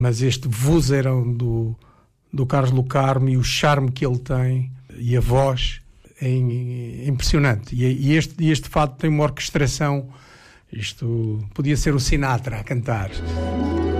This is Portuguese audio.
Mas este vozeirão do Carlos do Carmo e o charme que ele tem e a voz é impressionante. E este fado tem uma orquestração. Isto podia ser o Sinatra a cantar.